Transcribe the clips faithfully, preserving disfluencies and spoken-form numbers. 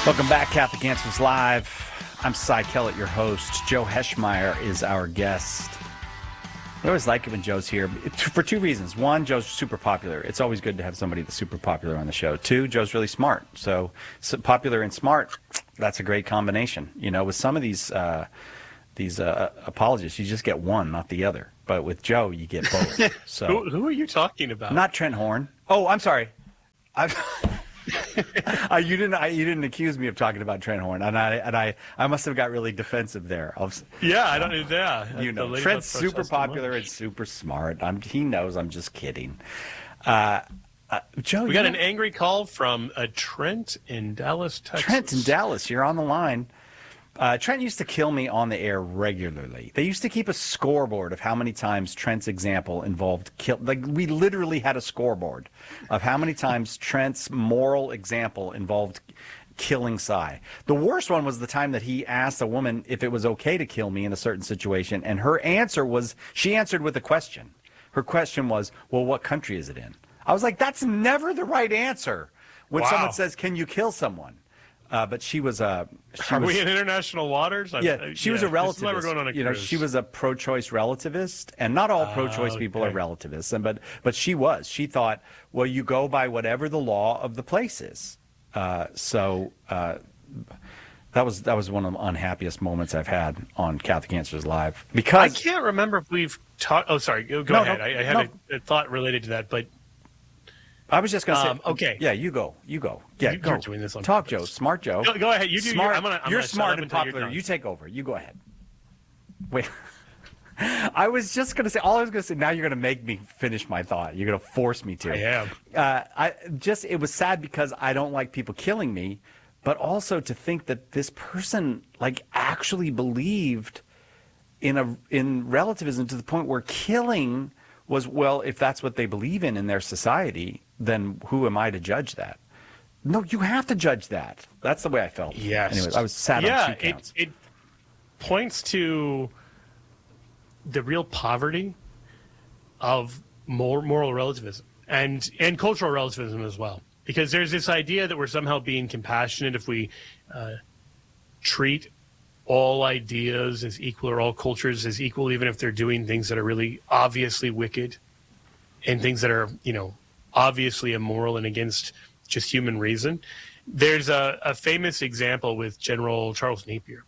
Welcome back, Catholic Answers Live. I'm Cy Kellett, your host. Joe Heschmeyer is our guest. We always like it when Joe's here for two reasons. One, Joe's super popular. It's always good to have somebody that's super popular on the show. Two, Joe's really smart. So, so popular and smart, that's a great combination. You know, with some of these uh, these uh, apologists, you just get one, not the other. But with Joe, you get both. So, who, who are you talking about? Not Trent Horn. Oh, I'm sorry. I've uh, you didn't. I, you didn't accuse me of talking about Trent Horn, and I and I, I must have got really defensive there. I was, yeah, I don't. Yeah, you know, Trent's super popular and super smart. I'm, he knows I'm just kidding. Uh, uh, Joe, we got know, an angry call from a Trent in Dallas, Texas. Trent in Dallas, you're on the line. Uh, Trent used to kill me on the air regularly. They used to keep a scoreboard of how many times Trent's example involved kill. Like, we literally had a scoreboard of how many times Trent's moral example involved killing Cy. The worst one was the time that he asked a woman if it was okay to kill me in a certain situation, and her answer was, she answered with a question. Her question was, well, what country is it in? I was like, that's never the right answer when wow. someone says, can you kill someone? Uh, but she was a. She Are was, we in international waters? I'm, yeah, she yeah, was a relativist. Going on a you know, she was a pro-choice relativist, and not all uh, pro-choice okay. people are relativists. And but but she was. She thought, well, you go by whatever the law of the place is. Uh, so uh, that was that was one of the unhappiest moments I've had on Catholic Answers Live. Because I can't remember if we've talked. Oh, sorry. Go, go no, ahead. No, I, I had no. a, a thought related to that, but. I was just going to um, say, okay. Yeah, you go. You go. Yeah, you, go. You're doing this on Talk, purpose. Joe. Smart Joe. Go, go ahead. You do. Smart. You're, I'm gonna, I'm you're gonna smart and popular. You're you take over. You go ahead. Wait. I was just going to say, all I was going to say, now you're going to make me finish my thought. You're going to force me to. I am. Uh, I just, it was sad because I don't like people killing me, but also to think that this person, like, actually believed in a in relativism to the point where killing was, well, if that's what they believe in in their society, then who am I to judge that? No, you have to judge that. That's the way I felt. Yes. Anyways, I was sad yeah, on two counts. It, it points to the real poverty of moral relativism and, and cultural relativism as well. Because there's this idea that we're somehow being compassionate if we uh, treat all ideas as equal or all cultures as equal, even if they're doing things that are really obviously wicked and things that are, you know, obviously immoral and against just human reason. There's a, a famous example with General Charles Napier,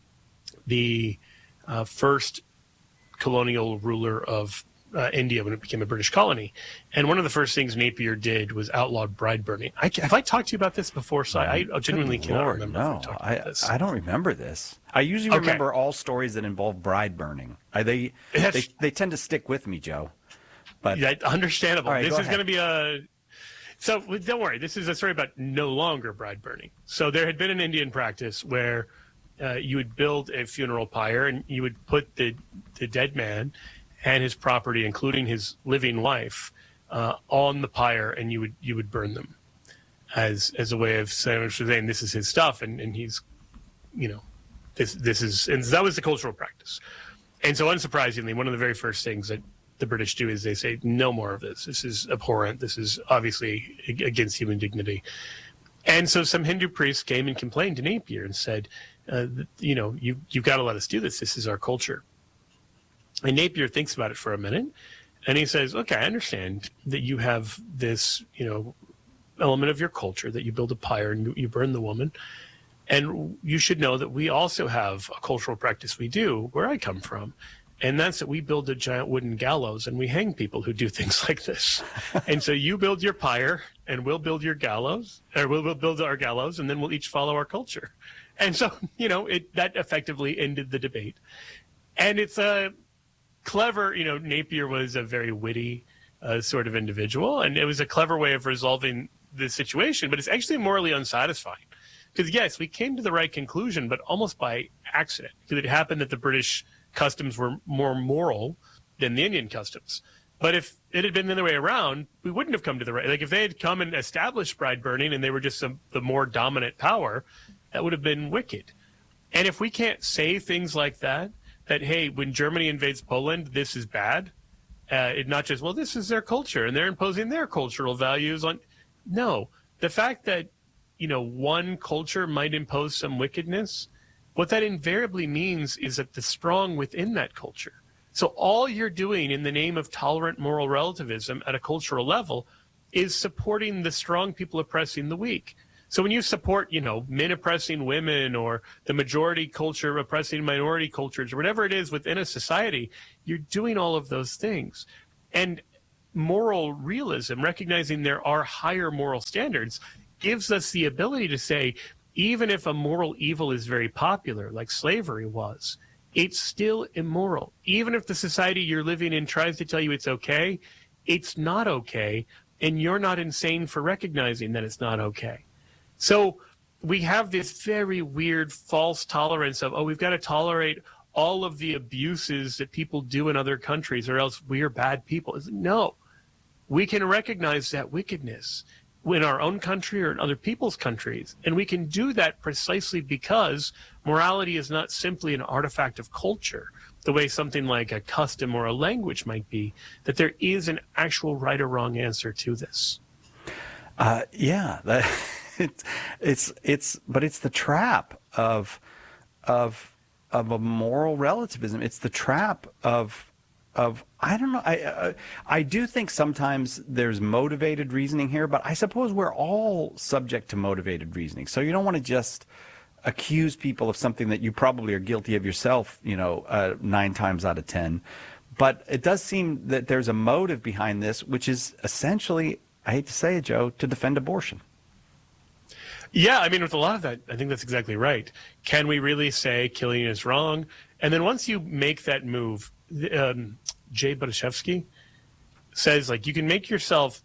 the uh, first colonial ruler of uh, India when it became a British colony. And one of the first things Napier did was outlaw bride burning. I, have I talked to you about this before? So I, I genuinely Good cannot Lord, remember. No, if I, this. I don't remember this. I usually okay. remember all stories that involve bride burning. I, they, they they tend to stick with me, Joe. But yeah, understandable. Right, this go is going to be a. So don't worry. This is a story about no longer bride burning. So there had been an Indian practice where uh, you would build a funeral pyre and you would put the the dead man and his property, including his living wife, uh, on the pyre, and you would you would burn them as as a way of saying this is his stuff, and, and he's, you know, this this is, and that was the cultural practice. And so, unsurprisingly, one of the very first things that the British do is they say no more of this. This is abhorrent. This is obviously against human dignity. And so, some Hindu priests came and complained to Napier and said, uh, you know, you you've got to let us do this. This is our culture. And Napier thinks about it for a minute, and he says, okay, I understand that you have this, you know, element of your culture, that you build a pyre and you burn the woman. And you should know that we also have a cultural practice we do where I come from. And that's that we build a giant wooden gallows and we hang people who do things like this. And so you build your pyre and we'll build your gallows, or we'll, we'll build our gallows, and then we'll each follow our culture. And so, you know, it that effectively ended the debate. And it's a clever, you know, Napier was a very witty uh, sort of individual, and it was a clever way of resolving the situation, but it's actually morally unsatisfying. Because, yes, we came to the right conclusion, but almost by accident. Because it happened that the British customs were more moral than the Indian customs. But if it had been the other way around, we wouldn't have come to the right. Like, if they had come and established bride burning and they were just some, the more dominant power, that would have been wicked. And if we can't say things like that, that, hey, when Germany invades Poland, this is bad. Uh, it not just, well, this is their culture, and they're imposing their cultural values on. No, the fact that you know, one culture might impose some wickedness, what that invariably means is that the strong within that culture. So all you're doing in the name of tolerant moral relativism at a cultural level is supporting the strong people oppressing the weak. So when you support, you know, men oppressing women or the majority culture oppressing minority cultures or whatever it is within a society, you're doing all of those things. And moral realism, recognizing there are higher moral standards, gives us the ability to say, even if a moral evil is very popular, like slavery was, it's still immoral. Even if the society you're living in tries to tell you it's okay, it's not okay, and you're not insane for recognizing that it's not okay. So we have this very weird false tolerance of, oh, we've got to tolerate all of the abuses that people do in other countries or else we're bad people. It's, no, we can recognize that wickedness in our own country or in other people's countries. And we can do that precisely because morality is not simply an artifact of culture, the way something like a custom or a language might be, that there is an actual right or wrong answer to this. Uh, yeah, that, it's, it's, it's, but it's the trap of, of, of a moral relativism. It's the trap of, of, I don't know. I, uh, I do think sometimes there's motivated reasoning here, but I suppose we're all subject to motivated reasoning. So you don't want to just accuse people of something that you probably are guilty of yourself, you know, uh, nine times out of ten. But it does seem that there's a motive behind this, which is essentially, I hate to say it, Joe, to defend abortion. Yeah, I mean, with a lot of that, I think that's exactly right. Can we really say killing is wrong? And then once you make that move, um, Jay Bereshevsky says, like, you can make yourself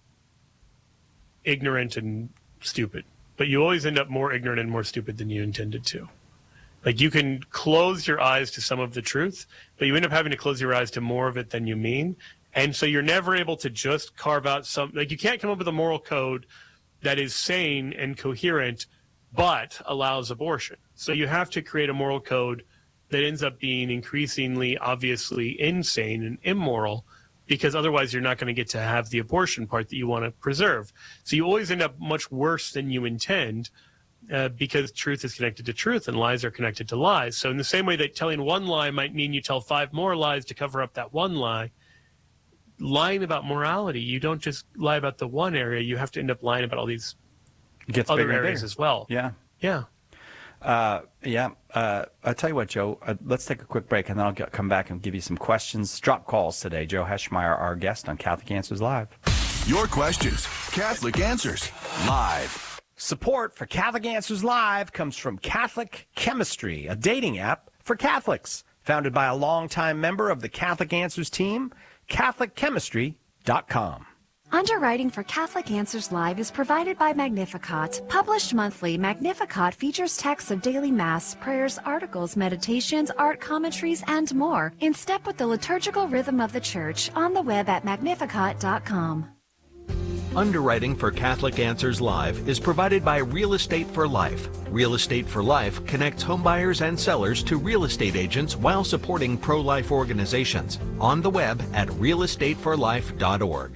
ignorant and stupid, but you always end up more ignorant and more stupid than you intended to. Like, you can close your eyes to some of the truth, but you end up having to close your eyes to more of it than you mean. And so you're never able to just carve out some, like, you can't come up with a moral code that is sane and coherent, but allows abortion. So you have to create a moral code that ends up being increasingly obviously insane and immoral, because otherwise you're not going to get to have the abortion part that you want to preserve. So you always end up much worse than you intend, uh, because truth is connected to truth and lies are connected to lies. So in the same way that telling one lie might mean you tell five more lies to cover up that one lie, lying about morality, you don't just lie about the one area, you have to end up lying about all these other areas as well. Yeah. Yeah. Uh, yeah. Uh, I'll tell you what, Joe, uh, let's take a quick break and then I'll get, come back and give you some questions. Drop calls today. Joe Heschmeyer, our guest on Catholic Answers Live. Your questions, Catholic Answers Live. Support for Catholic Answers Live comes from Catholic Chemistry, a dating app for Catholics. Founded by a longtime member of the Catholic Answers team, Catholic Chemistry dot com. Underwriting for Catholic Answers Live is provided by Magnificat. Published monthly, Magnificat features texts of daily Mass, prayers, articles, meditations, art commentaries, and more, in step with the liturgical rhythm of the Church, on the web at Magnificat dot com. Underwriting for Catholic Answers Live is provided by Real Estate for Life. Real Estate for Life connects homebuyers and sellers to real estate agents while supporting pro-life organizations. On the web at real estate for life dot org.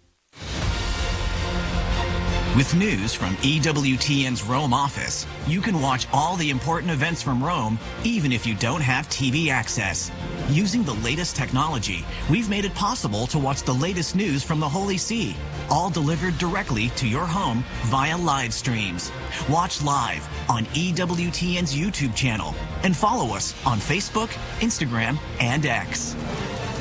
With news from E W T N's Rome office, you can watch all the important events from Rome, even if you don't have T V access. Using the latest technology, we've made it possible to watch the latest news from the Holy See, all delivered directly to your home via live streams. Watch live on E W T N's YouTube channel and follow us on Facebook, Instagram, and X.